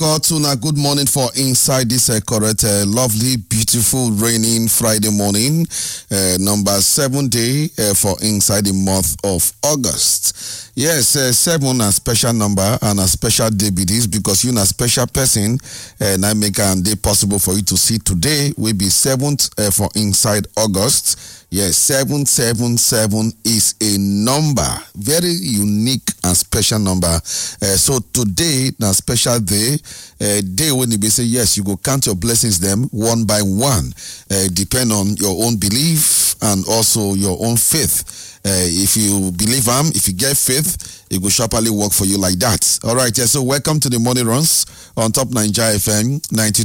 Accord tuna. Good morning for inside this correct, lovely, beautiful, raining Friday morning, number 7 day for inside the month of August. Yes, 7 a special number and a special day be this because you're a special person, and I make a day possible for you to see today will be 7th for inside August. Yes, 777 is a number, very unique and special number. So today, na special day. Day when you say yes, you go count your blessings them one by one, depend on your own belief and also your own faith. If you believe if you get faith, it will sharply work for you like that. All right, yeah, so welcome to the Morning Runs on Top Nigeria FM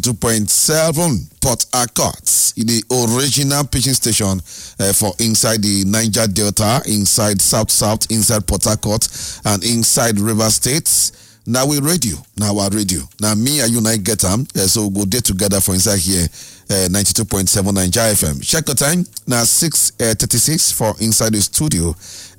92.7 Port Harcourt, the original pitching station for inside the Niger Delta, inside South, inside Port Harcourt, and inside River States. Now we radio. Now our radio. Now me and you now get them. So we'll go there together for inside here. 92.7 Nigeria FM. Check the time. Now 6:36 for inside the studio.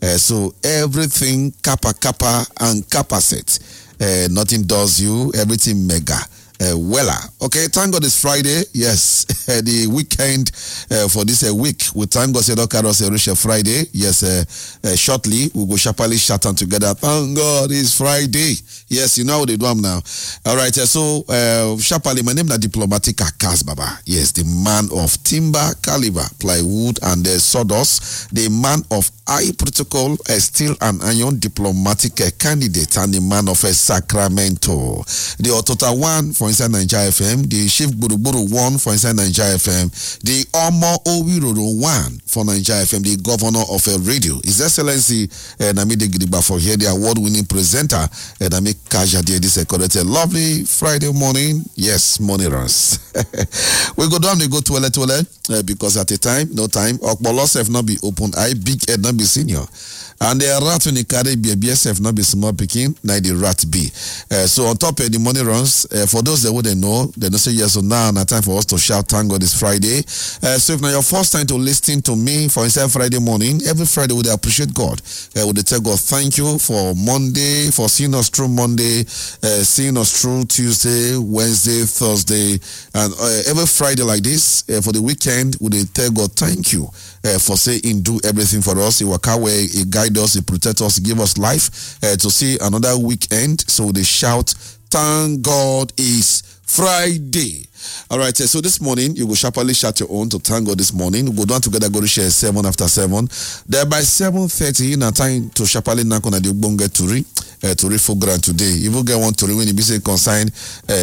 So everything kappa and kappa set. Nothing does you. Everything mega. Wella. Okay, thank God it's Friday. Yes, the weekend for this week. We thank God said reach Friday. Yes, shortly we go sharply shout on together. Thank God it's Friday. Yes, you know how they do them now. All right, so sharply, my name is Diplomatic Akas Baba. Yes, the man of timber, caliber, plywood, and sawdust. The man of high protocol, steel and iron diplomatic candidate, and the man of Sacramento. The Otota one for inside Nigeria FM, the Chief Buruburu 1 for inside Nigeria FM, the Omo Owiroro 1 for Nigeria FM, the governor of radio. His Excellency Namide Gidigba for here, the award-winning presenter, Nami Kaja Dia. This is a lovely Friday morning. Yes, morning runs. We go down, we go toilet, because at the time, no time, Okbolos have not be open, I big head not be senior. And the rat in the Caribbean, BSF not be small picking, now the rat be. So on top of the money runs, for those that wouldn't know, they don't say yes or now, now time for us to shout, thank God it's Friday. So if now your first time to listen to me for inside Friday morning, every Friday would appreciate God. Would they tell God thank you for Monday, for seeing us through Monday, seeing us through Tuesday, Wednesday, Thursday, and every Friday like this, for the weekend, would they tell God thank you for saying do everything for us. He work away, he guide us, he protect us, give us life to see another weekend. So they shout, thank God it's Friday. All right, so this morning you will sharply shout your own to thank God this morning. We go down together, go to share 7 after 7. Then by 7:30, now time to sharply knock on the Ubonga Turi for grant today. You will get one Turi when you be say consign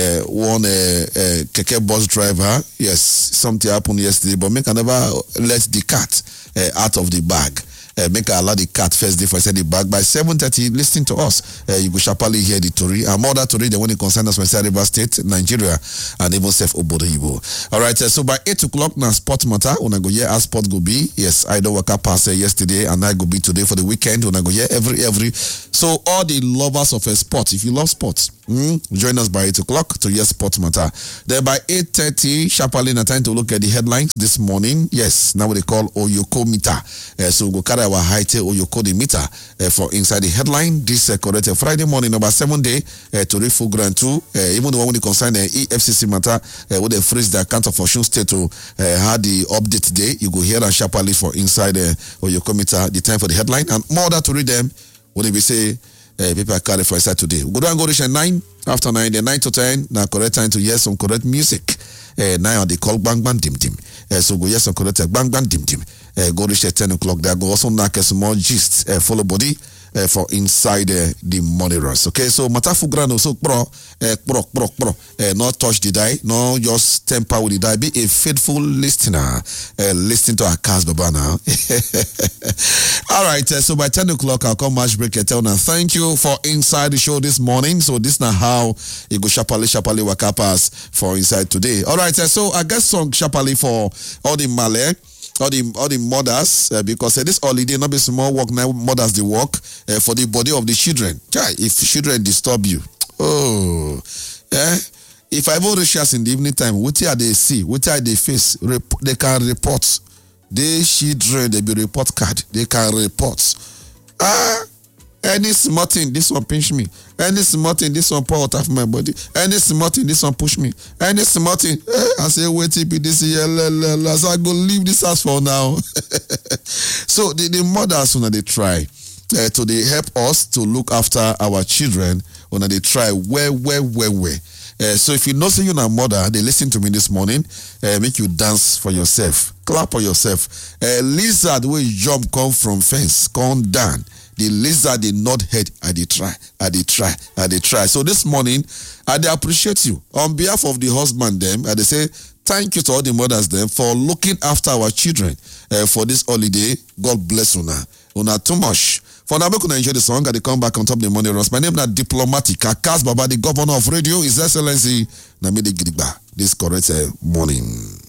one keke bus driver. Yes, something happened yesterday, but make never let the cat out of the bag. Make allow the cat first day for the bag. By 7:30, listen to us. You will sharply hear the Tory. And more that Tory, the one who concern us from River State, Nigeria, and even self Obodo Ibo. All right, so by 8 o'clock, now sport matter. When I go here, as sport go be. Yes, I don't work up past yesterday, and I go be today for the weekend. When I go here, every. So all the lovers of a sport, if you love sports, join us by 8 o'clock to hear sport matter. Then by 8:30, sharply na time to look at the headlines this morning. Yes, now what they call Oyoko meter. So we'll go carry our height Oyoko the meter for inside the headline. This correct Friday morning, number 7 day to read full grant 2. Even the one when it concern the EFCC matter, with the freeze the account of Osun State to had the update day. You go here and sharply for inside Oyoko meter. The time for the headline and more that to read them. When we say people carry for inside today. We go down go reach 9 after 9, then 9 to 10. Now correct time to hear some correct music. Now they call bang bang dim dim. So go hear some correct bang bang dim dim. Go reach at 10 o'clock. There go also knock some more gist. Follow body for inside the money runs. Okay, so matafu grano so bro, not touch the die, no just temper with the die. Be a faithful listener. Listen to our cast baba now. All right, so by 10 o'clock I'll come match break and tell now thank you for inside the show this morning. So this now how you go sharply waka pass for inside today. All right, so I guess song sharply for all the Malay. All the mothers, because this holiday not be small work now. Mothers they work for the body of the children. If children disturb you, if I vote shares in the evening time, what are they see? What are they face? They can report. They children they be report card. They can report. Any small thing, this one pinch me. Any small thing, this one pour out of my body. Any small thing, this one push me. Any small thing, I say, wait till this year, so I go leave this house for now. So the mothers, when they try to they help us to look after our children, when they try where. So if you know say you're a mother, they listen to me this morning, make you dance for yourself, clap for yourself. Lizard where jump come from fence, come down. The lizard did not head. I did try. So this morning, I dey appreciate you on behalf of the husband them. I dey say thank you to all the mothers them for looking after our children for this holiday. God bless una too much. For now, make una enjoy the song. I dey come back on top the money runs. My name is Diplomatic. Akas Baba, the governor of radio, His Excellency Namidi Gidigba. This correct morning.